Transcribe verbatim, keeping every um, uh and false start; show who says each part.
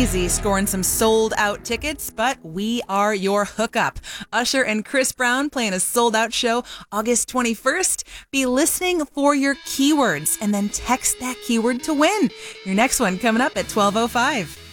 Speaker 1: busy scoring some sold out tickets, but we are your hookup. Usher and Chris Brown playing a sold out show August twenty-first. Be listening for your keywords and then text that keyword to win. Your next one coming up at twelve oh five.